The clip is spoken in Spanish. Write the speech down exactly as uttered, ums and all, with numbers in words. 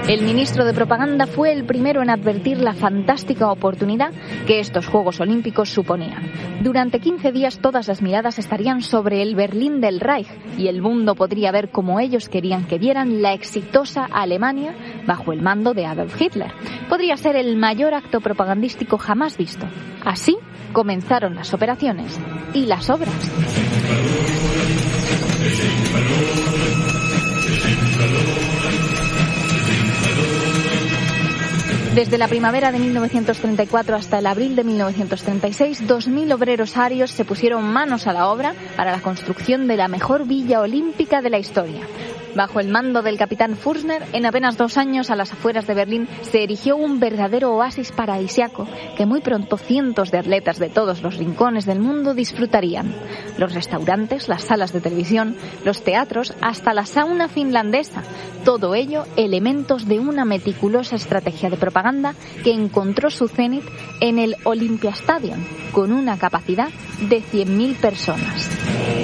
El ministro de Propaganda fue el primero en advertir la fantástica oportunidad que estos Juegos Olímpicos suponían. Durante quince días todas las miradas estarían sobre el Berlín del Reich y el mundo podría ver como ellos querían que vieran la exitosa Alemania bajo el mando de Adolf Hitler. Podría ser el mayor acto propagandístico jamás visto. Así comenzaron las operaciones y las obras. Desde la primavera de mil novecientos treinta y cuatro hasta el abril de mil novecientos treinta y seis, dos mil obreros arios se pusieron manos a la obra para la construcción de la mejor villa olímpica de la historia. Bajo el mando del capitán Fürstner, en apenas dos años, a las afueras de Berlín, se erigió un verdadero oasis paradisiaco que muy pronto cientos de atletas de todos los rincones del mundo disfrutarían. Los restaurantes, las salas de televisión, los teatros, hasta la sauna finlandesa. Todo ello elementos de una meticulosa estrategia de propaganda que encontró su cenit en el Olympiastadion, con una capacidad de cien mil personas.